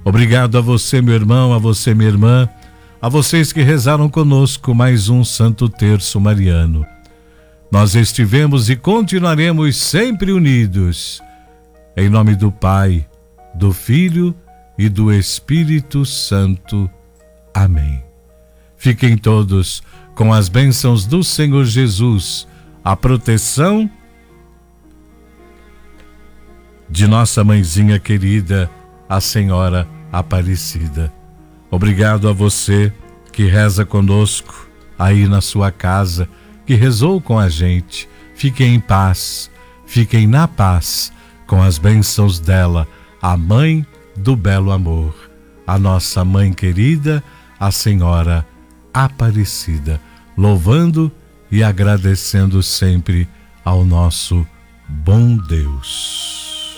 Obrigado a você, meu irmão, a você, minha irmã, a vocês que rezaram conosco mais um Santo Terço Mariano. Nós estivemos e continuaremos sempre unidos. Em nome do Pai, do Filho e do Espírito Santo. Amém. Fiquem todos com as bênçãos do Senhor Jesus, a proteção de nossa mãezinha querida, a Senhora Aparecida. Obrigado a você que reza conosco aí na sua casa, que rezou com a gente. Fiquem em paz, fiquem na paz com as bênçãos dela, a Mãe do Belo Amor, a nossa mãe querida, a Senhora Aparecida, louvando e agradecendo sempre ao nosso bom Deus.